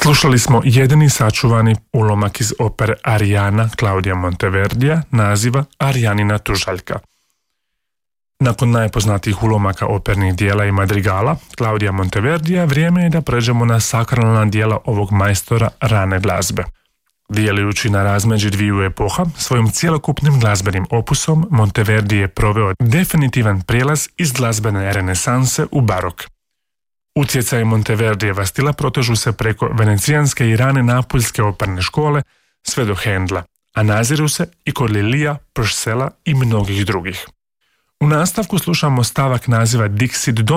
Slušali smo jedini sačuvani ulomak iz opere Ariana Claudia Monteverdija naziva Arijanina tužaljka. Nakon najpoznatijih ulomaka opernih dijela i madrigala Claudia Monteverdija vrijeme je da pređemo na sakralna dijela ovog majstora rane glazbe. Djelujući na razmeđi dviju epoha, svojim cjelokupnim glazbenim opusom Monteverdi je proveo definitivan prijelaz iz glazbene renesanse u barok. Utjecaje Monteverdijeva stila protežu se preko venecijanske i rane napoljske operne škole sve do Hendla, a naziru se i kod Lilija, Purcella i mnogih drugih. U nastavku slušamo stavak naziva Dixit Don